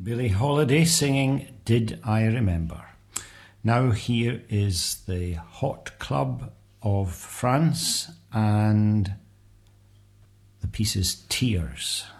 Billie Holiday singing Did I Remember. Now here is the Hot Club of France and the piece is Tears.